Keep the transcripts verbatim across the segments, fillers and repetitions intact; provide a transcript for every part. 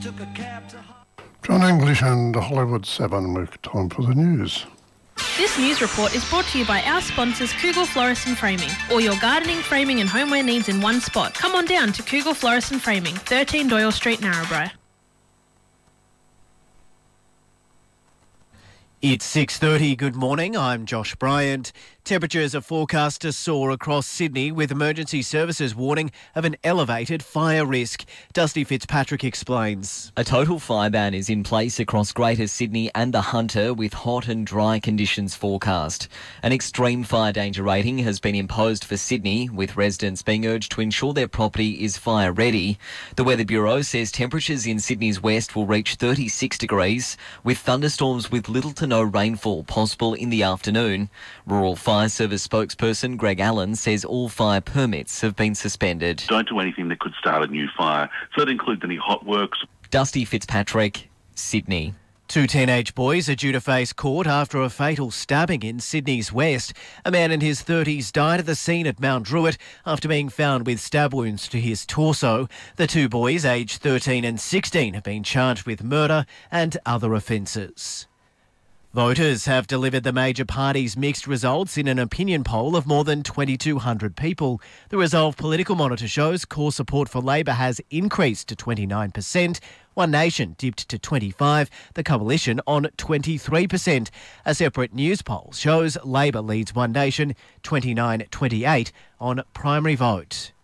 John English and Hollywood seven. We're time for the news. This news report is brought to you by our sponsors Kugel Florist and Framing. All your gardening, framing and homeware needs in one spot. Come on down to Kugel Florist and Framing, thirteen Doyle Street, Narrabri. It's six thirty. Good morning. I'm Josh Bryant. Temperatures are forecast to soar across Sydney with emergency services warning of an elevated fire risk. Dusty Fitzpatrick explains. A total fire ban is in place across Greater Sydney and the Hunter with hot and dry conditions forecast. An extreme fire danger rating has been imposed for Sydney, with residents being urged to ensure their property is fire ready. The Weather Bureau says temperatures in Sydney's west will reach thirty-six degrees, with thunderstorms with little to no rainfall possible in the afternoon. Rural Fire Service spokesperson Greg Allen says all fire permits have been suspended. Don't do anything that could start a new fire. So that includes any hot works. Dusty Fitzpatrick, Sydney. Two teenage boys are due to face court after a fatal stabbing in Sydney's west. A man in his thirties died at the scene at Mount Druitt after being found with stab wounds to his torso. The two boys, aged thirteen and sixteen, have been charged with murder and other offences. Voters have delivered the major parties' mixed results in an opinion poll of more than twenty-two hundred people. The Resolve Political Monitor shows core support for Labor has increased to twenty-nine percent. One Nation dipped to twenty-five percent, the Coalition on twenty-three percent. A separate news poll shows Labor leads One Nation twenty-nine twenty-eight on primary vote.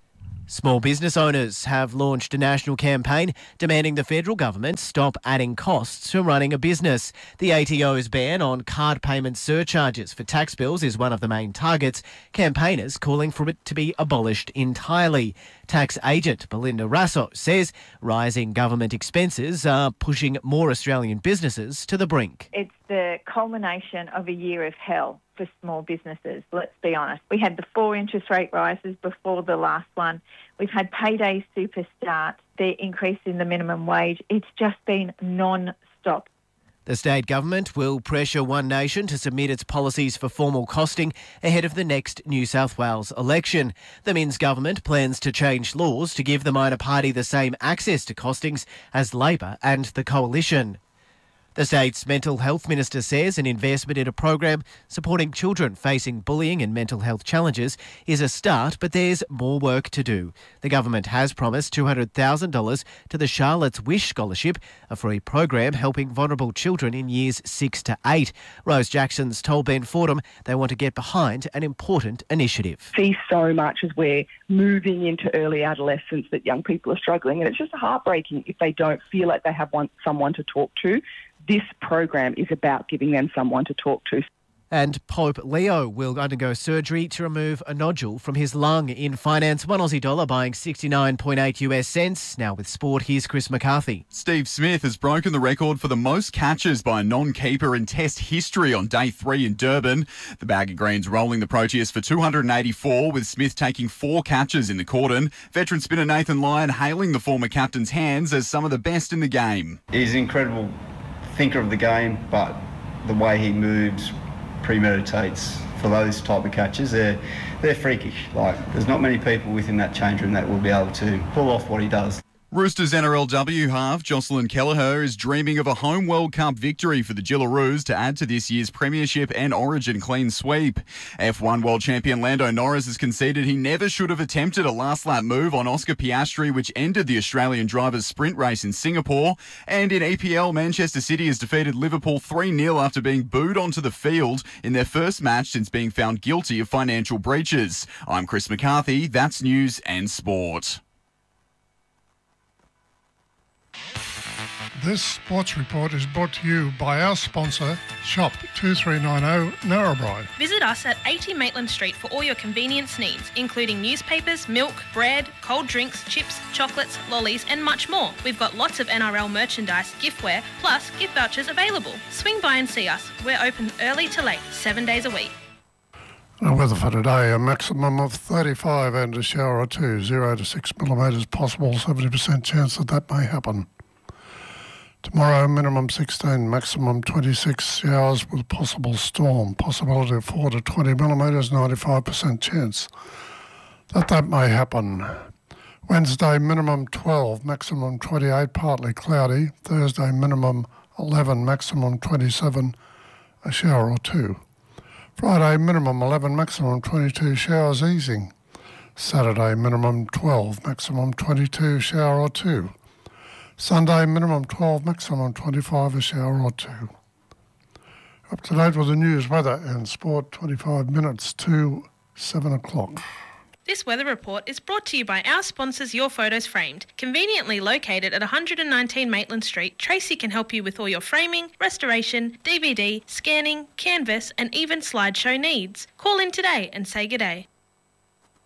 Small business owners have launched a national campaign demanding the federal government stop adding costs to running a business. The A T O's ban on card payment surcharges for tax bills is one of the main targets, campaigners calling for it to be abolished entirely. Tax agent Belinda Rasso says rising government expenses are pushing more Australian businesses to the brink. It's the culmination of a year of hell for small businesses, let's be honest. We had the four interest rate rises before the last one. We've had payday super start, the increase in the minimum wage. It's just been non-stop. The state government will pressure One Nation to submit its policies for formal costing ahead of the next New South Wales election. The Minns government plans to change laws to give the minor party the same access to costings as Labor and the Coalition. The state's mental health minister says an investment in a program supporting children facing bullying and mental health challenges is a start, but there's more work to do. The government has promised two hundred thousand dollars to the Charlotte's Wish Scholarship, a free program helping vulnerable children in years six to eight. Rose Jackson's told Ben Fordham they want to get behind an important initiative. See so much as we're moving into early adolescence that young people are struggling, and it's just heartbreaking if they don't feel like they have one, someone to talk to. This program is about giving them someone to talk to. And Pope Leo will undergo surgery to remove a nodule from his lung. In finance, one Aussie dollar buying sixty-nine point eight US cents. Now with sport, here's Chris McCarthy. Steve Smith has broken the record for the most catches by a non-keeper in Test history on day three in Durban. The Bag of Greens rolling the Proteas for two hundred eighty-four, with Smith taking four catches in the cordon. Veteran spinner Nathan Lyon hailing the former captain's hands as some of the best in the game. He's an incredible thinker of the game, but the way he moves, premeditates for those type of catches, they're they're freakish. Like, there's not many people within that change room that will be able to pull off what he does. Roosters N R L W half Jocelyn Kelleher is dreaming of a home World Cup victory for the Gillaroos to add to this year's Premiership and Origin clean sweep. F one World Champion Lando Norris has conceded he never should have attempted a last-lap move on Oscar Piastri, which ended the Australian driver's sprint race in Singapore. And in E P L, Manchester City has defeated Liverpool three nil after being booed onto the field in their first match since being found guilty of financial breaches. I'm Chris McCarthy. That's News and Sport. This sports report is brought to you by our sponsor, Shop two three nine zero Narrabri. Visit us at eighty Maitland Street for all your convenience needs, including newspapers, milk, bread, cold drinks, chips, chocolates, lollies and much more. We've got lots of N R L merchandise, giftware, plus gift vouchers available. Swing by and see us. We're open early to late, seven days a week. The weather for today, a maximum of thirty-five and a shower or two, zero to six millimetres possible, seventy percent chance that that may happen. Tomorrow, minimum sixteen, maximum twenty-six showers with possible storm. Possibility of four to twenty millimetres, ninety-five percent chance that that may happen. Wednesday, minimum twelve, maximum twenty-eight, partly cloudy. Thursday, minimum eleven, maximum twenty-seven, a shower or two. Friday, minimum eleven, maximum twenty-two, showers easing. Saturday, minimum twelve, maximum twenty-two, shower or two. Sunday, minimum twelve, maximum twenty-five, a shower or two. Up to date with the news, weather and sport, twenty-five minutes to seven o'clock. This weather report is brought to you by our sponsors Your Photos Framed. Conveniently located at one hundred nineteen Maitland Street, Tracy can help you with all your framing, restoration, D V D, scanning, canvas and even slideshow needs. Call in today and say good day.